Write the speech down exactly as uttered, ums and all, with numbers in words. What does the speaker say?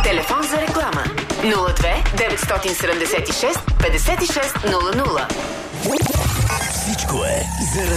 Телефон за реклама нула две деветстотин седемдесет и шест петдесет и шест нула нула. Всичко е заради